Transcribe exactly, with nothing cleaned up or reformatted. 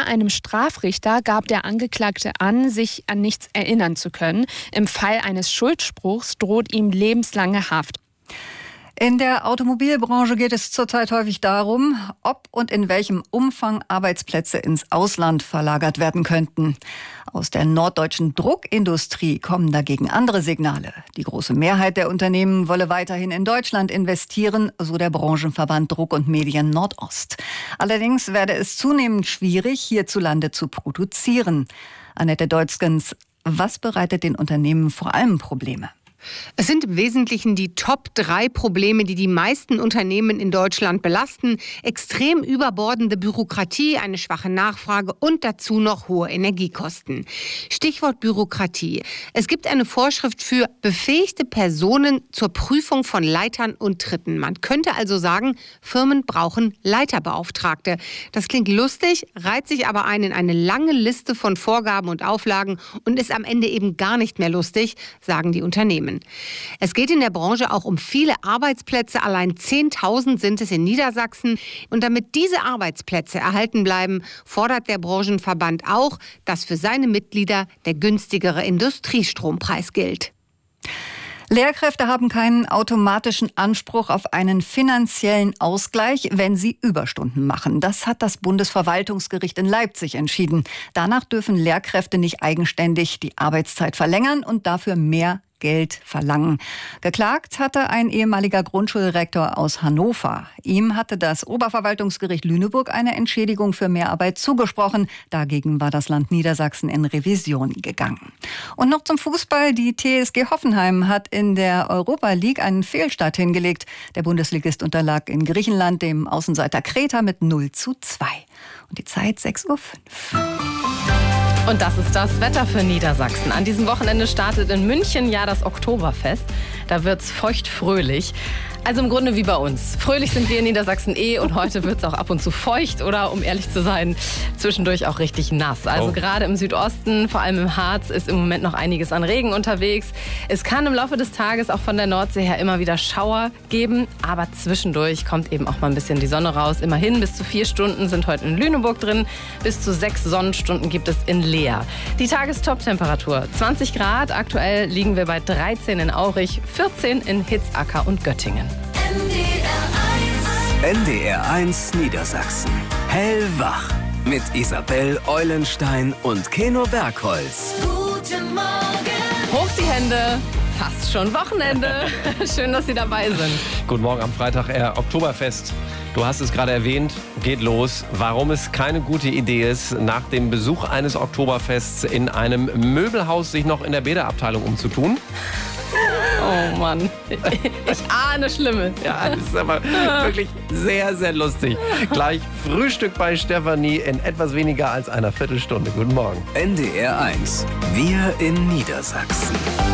Vor einem Strafrichter gab der Angeklagte an, sich an nichts erinnern zu können. Im Fall eines Schuldspruchs droht ihm lebenslange Haft. In der Automobilbranche geht es zurzeit häufig darum, ob und in welchem Umfang Arbeitsplätze ins Ausland verlagert werden könnten. Aus der norddeutschen Druckindustrie kommen dagegen andere Signale. Die große Mehrheit der Unternehmen wolle weiterhin in Deutschland investieren, so der Branchenverband Druck und Medien Nordost. Allerdings werde es zunehmend schwierig, hierzulande zu produzieren. Annette Deutzgens, was bereitet den Unternehmen vor allem Probleme? Es sind im Wesentlichen die Top drei Probleme, die die meisten Unternehmen in Deutschland belasten. Extrem überbordende Bürokratie, eine schwache Nachfrage und dazu noch hohe Energiekosten. Stichwort Bürokratie. Es gibt eine Vorschrift für befähigte Personen zur Prüfung von Leitern und Tritten. Man könnte also sagen, Firmen brauchen Leiterbeauftragte. Das klingt lustig, reiht sich aber ein in eine lange Liste von Vorgaben und Auflagen und ist am Ende eben gar nicht mehr lustig, sagen die Unternehmen. Es geht in der Branche auch um viele Arbeitsplätze. Allein zehntausend sind es in Niedersachsen. Und damit diese Arbeitsplätze erhalten bleiben, fordert der Branchenverband auch, dass für seine Mitglieder der günstigere Industriestrompreis gilt. Lehrkräfte haben keinen automatischen Anspruch auf einen finanziellen Ausgleich, wenn sie Überstunden machen. Das hat das Bundesverwaltungsgericht in Leipzig entschieden. Danach dürfen Lehrkräfte nicht eigenständig die Arbeitszeit verlängern und dafür mehr Geld verlangen. Geklagt hatte ein ehemaliger Grundschulrektor aus Hannover. Ihm hatte das Oberverwaltungsgericht Lüneburg eine Entschädigung für Mehrarbeit zugesprochen. Dagegen war das Land Niedersachsen in Revision gegangen. Und noch zum Fußball. Die T S G Hoffenheim hat in der Europa League einen Fehlstart hingelegt. Der Bundesligist unterlag in Griechenland dem Außenseiter Kreta mit null zu zwei. Und die Zeit sechs Uhr fünf. Und das ist das Wetter für Niedersachsen. An diesem Wochenende startet in München ja das Oktoberfest. Da wird's feucht-fröhlich. Also im Grunde wie bei uns. Fröhlich sind wir in Niedersachsen eh und heute wird's auch ab und zu feucht oder, um ehrlich zu sein, zwischendurch auch richtig nass. Also oh. gerade im Südosten, vor allem im Harz, ist im Moment noch einiges an Regen unterwegs. Es kann im Laufe des Tages auch von der Nordsee her immer wieder Schauer geben, aber zwischendurch kommt eben auch mal ein bisschen die Sonne raus. Immerhin bis zu vier Stunden sind heute in Lüneburg drin, bis zu sechs Sonnenstunden gibt es in Leer. Die Tagestop-Temperatur zwanzig Grad, aktuell liegen wir bei dreizehn in Aurich, vierzehn in Hitzacker und Göttingen. N D R eins Niedersachsen. Hellwach mit Isabel Eulenstein und Keno Bergholz. Guten Morgen. Hoch die Hände. Fast schon Wochenende. Schön, dass Sie dabei sind. Guten Morgen am Freitag, äh, Oktoberfest. Du hast es gerade erwähnt, geht los. Warum es keine gute Idee ist, nach dem Besuch eines Oktoberfests in einem Möbelhaus sich noch in der Bäderabteilung umzutun? Oh Mann, ich ahne Schlimmes. Ja, das ist aber wirklich sehr, sehr lustig. Gleich Frühstück bei Stefanie in etwas weniger als einer Viertelstunde. Guten Morgen. N D R eins. Wir in Niedersachsen.